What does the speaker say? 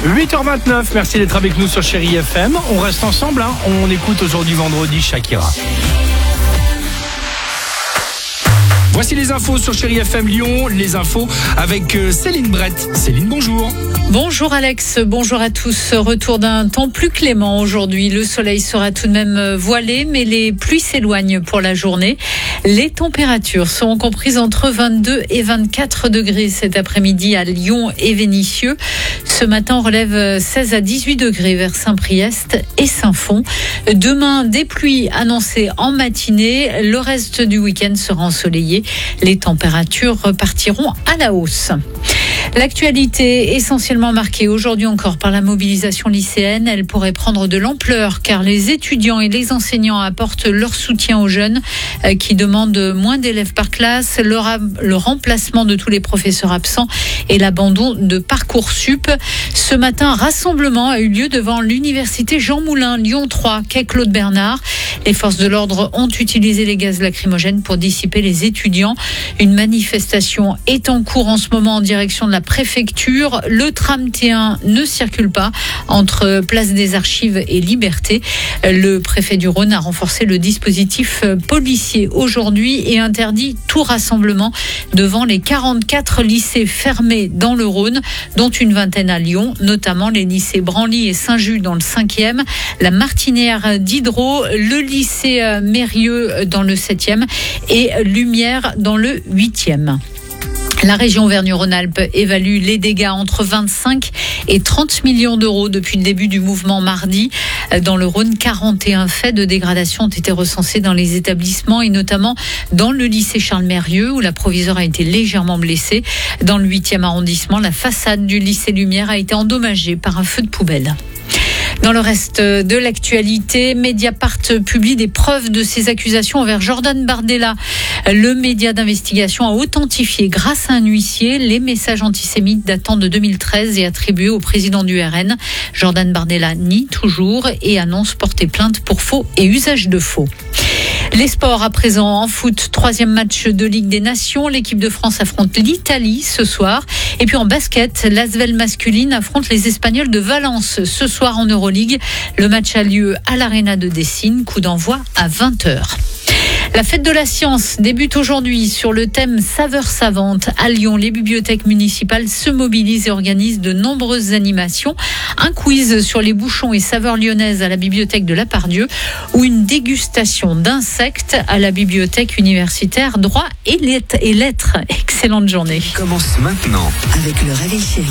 8h29, merci d'être avec nous sur Chérie FM. On reste ensemble, on écoute aujourd'hui vendredi Shakira. Voici les infos sur Chérie FM Lyon, les infos avec Céline Brett. Céline, bonjour. Bonjour Alex, bonjour à tous. Retour d'un temps plus clément aujourd'hui. Le soleil sera tout de même voilé, mais les pluies s'éloignent pour la journée. Les températures seront comprises entre 22 et 24 degrés cet après-midi à Lyon et Vénissieux. Ce matin, on relève 16 à 18 degrés vers Saint-Priest et Saint-Fond. Demain, des pluies annoncées en matinée. Le reste du week-end sera ensoleillé. Les températures repartiront à la hausse. L'actualité essentiellement marquée aujourd'hui encore par la mobilisation lycéenne, elle pourrait prendre de l'ampleur car les étudiants et les enseignants apportent leur soutien aux jeunes qui demandent moins d'élèves par classe, le remplacement de tous les professeurs absents et l'abandon de Parcoursup. Ce matin, un rassemblement a eu lieu devant l'université Jean Moulin, Lyon 3, quai Claude Bernard. Les forces de l'ordre ont utilisé les gaz lacrymogènes pour dissiper les étudiants. Une manifestation est en cours en ce moment en direction de la préfecture. Le tram T1 ne circule pas entre Place des Archives et Liberté. Le préfet du Rhône a renforcé le dispositif policier aujourd'hui et interdit tout rassemblement devant les 44 lycées fermés dans le Rhône, dont une vingtaine à Lyon, notamment les lycées Branly et Saint-Just dans le 5e, la Martinière d'Hydro, le lycée Mérieux dans le 7e et Lumière dans le 8e. La région Auvergne-Rhône-Alpes évalue les dégâts entre 25 et 30 millions d'euros depuis le début du mouvement mardi. Dans le Rhône, 41 faits de dégradation ont été recensés dans les établissements et notamment dans le lycée Charles-Mérieux où la proviseure a été légèrement blessée. Dans le 8e arrondissement, la façade du lycée Lumière a été endommagée par un feu de poubelle. Dans le reste de l'actualité, Mediapart publie des preuves de ses accusations envers Jordan Bardella. Le média d'investigation a authentifié grâce à un huissier les messages antisémites datant de 2013 et attribués au président du RN. Jordan Bardella nie toujours et annonce porter plainte pour faux et usage de faux. Les sports à présent en foot, 3e match de Ligue des Nations. L'équipe de France affronte l'Italie ce soir. Et puis en basket, l'Asvel masculine affronte les Espagnols de Valence ce soir en Euroleague. Le match a lieu à l'Arena de Dessine. Coup d'envoi à 20h. La fête de la science débute aujourd'hui sur le thème Saveurs savantes. À Lyon, les bibliothèques municipales se mobilisent et organisent de nombreuses animations. Un quiz sur les bouchons et saveurs lyonnaises à la bibliothèque de La Pardieu ou une dégustation d'insectes à la bibliothèque universitaire droit et lettres. Excellente journée. Commence maintenant avec le Réveil Chérie.